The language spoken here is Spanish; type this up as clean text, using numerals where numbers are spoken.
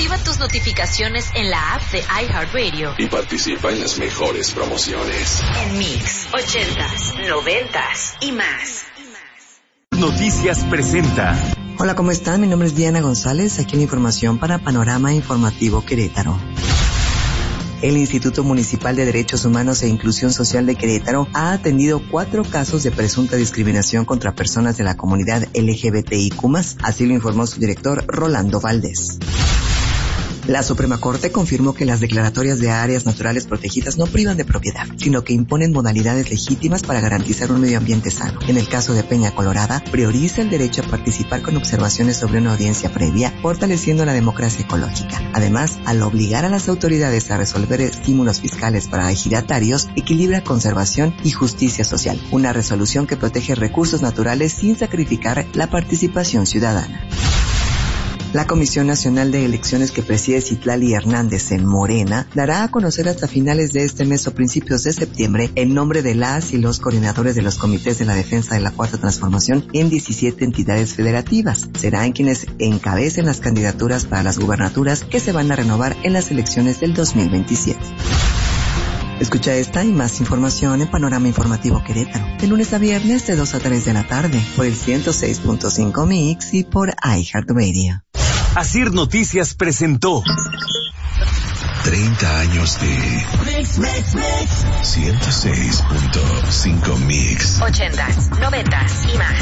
Activa tus notificaciones en la app de iHeartRadio y participa en las mejores promociones. En Mix, 80s, 90s y más. Noticias presenta. Hola, ¿cómo están? Mi nombre es Diana González. Aquí la información para Panorama Informativo Querétaro. El Instituto Municipal de Derechos Humanos e Inclusión Social de Querétaro ha atendido 4 casos de presunta discriminación contra personas de la comunidad LGBTIQ+, así lo informó su director Rolando Valdés. La Suprema Corte confirmó que las declaratorias de áreas naturales protegidas no privan de propiedad, sino que imponen modalidades legítimas para garantizar un medio ambiente sano. En el caso de Peña Colorada, prioriza el derecho a participar con observaciones sobre una audiencia previa, fortaleciendo la democracia ecológica. Además, al obligar a las autoridades a resolver estímulos fiscales para ejidatarios, equilibra conservación y justicia social. Una resolución que protege recursos naturales sin sacrificar la participación ciudadana. La Comisión Nacional de Elecciones que preside Citlali Hernández en Morena dará a conocer hasta finales de este mes o principios de septiembre el nombre de las y los coordinadores de los comités de la defensa de la Cuarta Transformación en 17 entidades federativas. Serán quienes encabecen las candidaturas para las gubernaturas que se van a renovar en las elecciones del 2027. Escucha esta y más información en Panorama Informativo Querétaro, de lunes a viernes de 2 a 3 de la tarde, por el 106.5 Mix y por iHeartRadio. Asir Noticias presentó 30 años de 106.5 Mix. 80s, 90s y más.